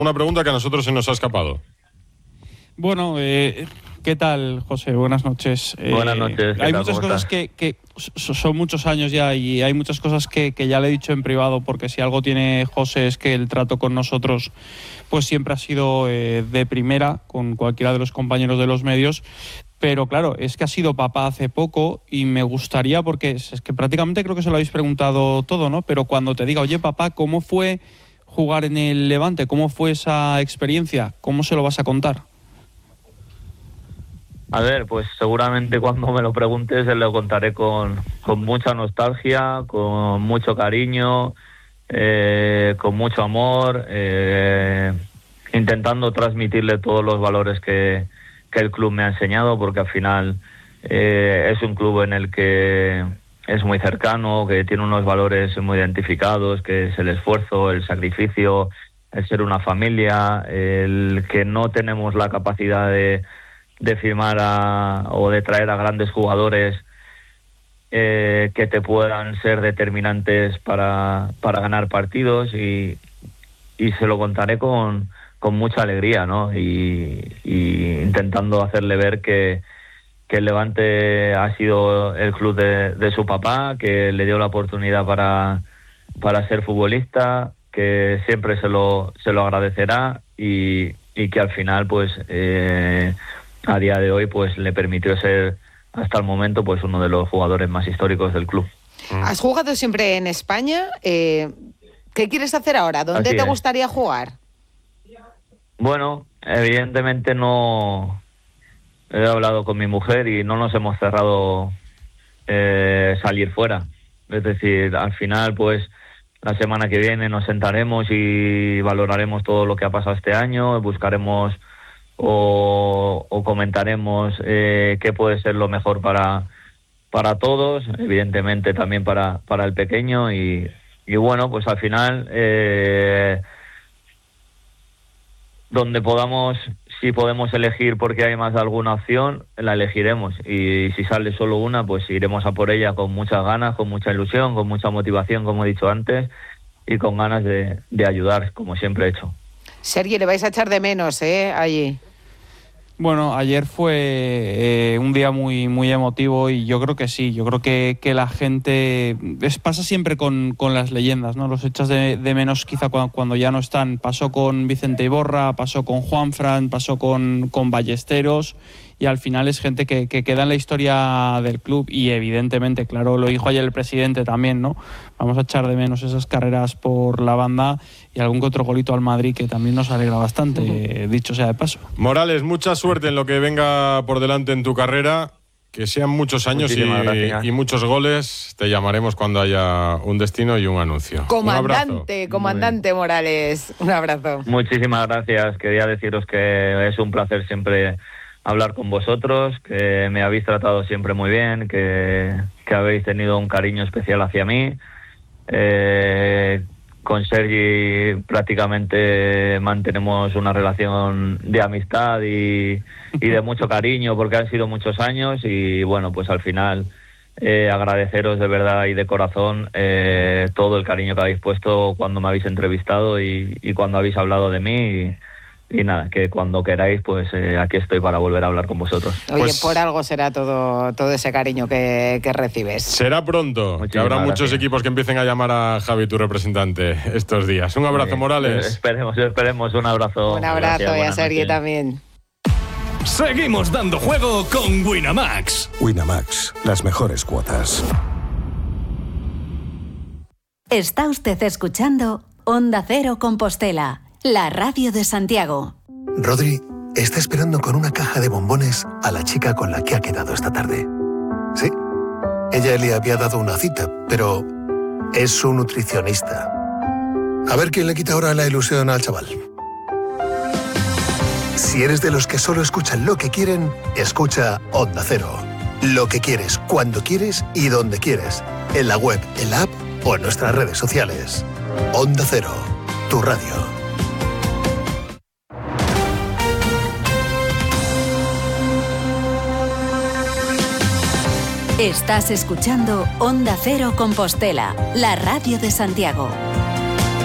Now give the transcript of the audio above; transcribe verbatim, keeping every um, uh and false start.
Una pregunta que a nosotros se nos ha escapado. Bueno, eh, ¿qué tal, José? Buenas noches. Eh, Buenas noches. Hay muchas cosas que, que son muchos años ya y hay muchas cosas que, que ya le he dicho en privado, porque si algo tiene José es que el trato con nosotros pues siempre ha sido eh, de primera, con cualquiera de los compañeros de los medios. Pero claro, es que ha sido papá hace poco y me gustaría, porque es, es que prácticamente creo que se lo habéis preguntado todo, ¿no? Pero cuando te diga, oye, papá, ¿cómo fue jugar en el Levante? ¿Cómo fue esa experiencia? ¿Cómo se lo vas a contar? A ver, pues seguramente cuando me lo preguntes se lo contaré con, con mucha nostalgia, con mucho cariño, eh, con mucho amor, eh, intentando transmitirle todos los valores que, que el club me ha enseñado, porque al final eh, es un club en el que es muy cercano, que tiene unos valores muy identificados, que es el esfuerzo, el sacrificio, el ser una familia, el que no tenemos la capacidad de, de firmar a, o de traer a grandes jugadores eh, que te puedan ser determinantes para, para ganar partidos, y, y se lo contaré con, con mucha alegría, ¿no? Y, y intentando hacerle ver que que el Levante ha sido el club de, de su papá, que le dio la oportunidad para, para ser futbolista, que siempre se lo, se lo agradecerá y, y que al final, pues, eh, a día de hoy, pues, le permitió ser, hasta el momento, pues, uno de los jugadores más históricos del club. ¿Has jugado siempre en España? Eh, ¿Qué quieres hacer ahora? ¿Dónde Así te es. gustaría jugar? Bueno, evidentemente no... He hablado con mi mujer y no nos hemos cerrado eh, salir fuera. Es decir, al final, pues, la semana que viene nos sentaremos y valoraremos todo lo que ha pasado este año, buscaremos o, o comentaremos eh, qué puede ser lo mejor para, para todos, evidentemente también para, para el pequeño, y, y bueno, pues al final... Eh, donde podamos, si podemos elegir porque hay más de alguna opción, la elegiremos, y si sale solo una, pues iremos a por ella con muchas ganas, con mucha ilusión, con mucha motivación, como he dicho antes, y con ganas de, de ayudar, como siempre he hecho. Sergi, le vais a echar de menos, ¿eh? Allí. Bueno, ayer fue eh, un día muy muy emotivo y yo creo que sí, yo creo que, que la gente... Es, pasa siempre con, con las leyendas, ¿no? Los echas de, de menos quizá cuando, cuando ya no están. Pasó con Vicente Iborra, pasó con Juanfran, pasó con, con Ballesteros, y al final es gente que, que queda en la historia del club y evidentemente, claro, lo dijo ayer el presidente también, ¿no? Vamos a echar de menos esas carreras por la banda y algún que otro golito al Madrid que también nos alegra bastante, uh-huh. dicho sea de paso. Morales, mucha suerte en lo que venga por delante en tu carrera, que sean muchos años y, y muchos goles. Te llamaremos cuando haya un destino y un anuncio. Comandante, un comandante Morales, un abrazo. Muchísimas gracias, quería deciros que es un placer siempre hablar con vosotros, que me habéis tratado siempre muy bien, que, que habéis tenido un cariño especial hacia mí. Eh, con Sergi prácticamente mantenemos una relación de amistad y, y de mucho cariño, porque han sido muchos años, y bueno, pues al final eh, agradeceros de verdad y de corazón eh, todo el cariño que habéis puesto cuando me habéis entrevistado y, y cuando habéis hablado de mí, y, Y nada, que cuando queráis, pues eh, aquí estoy para volver a hablar con vosotros. Oye, pues, por algo será todo, todo ese cariño que, que recibes. Será pronto, Muchísimas que habrá gracias. Muchos equipos que empiecen a llamar a Javi, tu representante, estos días. Un abrazo, Morales. Eh, esperemos, esperemos, un abrazo. Un abrazo, gracias, y a Sergi también. Seguimos dando juego con Winamax. Winamax, las mejores cuotas. Está usted escuchando Onda Cero Compostela, la radio de Santiago. Rodri está esperando con una caja de bombones a la chica con la que ha quedado esta tarde. Sí, ella le había dado una cita, pero es su nutricionista. A ver quién le quita ahora la ilusión al chaval. Si eres de los que solo escuchan lo que quieren, escucha Onda Cero. Lo que quieres, cuando quieres y donde quieres. En la web, en la app o en nuestras redes sociales. Onda Cero, tu radio. Estás escuchando Onda Cero Compostela, la radio de Santiago.